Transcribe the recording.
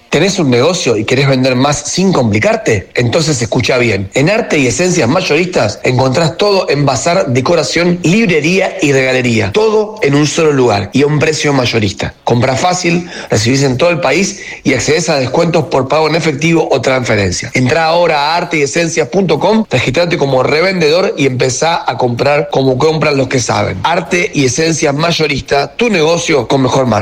¿Tenés un negocio y querés vender más sin complicarte? Entonces escucha bien. En Arte y Esencias Mayoristas encontrás todo en bazar, decoración, librería y regalería. Todo en un solo lugar y a un precio mayorista. Compra fácil, recibís en todo el país y accedes a descuentos por pago en efectivo o transferencia. Entrá ahora a artyesencias.com, registrate como revendedor y empezá a comprar como compran los que saben. Arte y Esencias Mayoristas, tu negocio con mejor marca.